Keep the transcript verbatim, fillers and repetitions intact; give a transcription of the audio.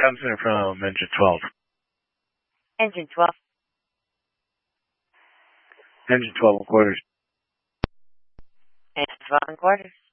Comes in from engine twelve. Engine twelve. Engine twelve and quarters. Engine twelve and quarters.